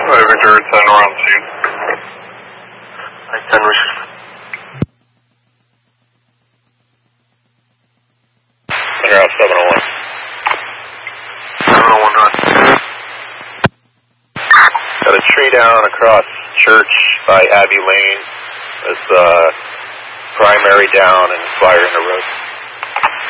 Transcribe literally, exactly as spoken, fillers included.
Victor ten around scene. I ten Richard. You're out seven oh one. seven oh one run. Got a tree down across Church by Abbey Lane. There's uh, primary down and fire in the road.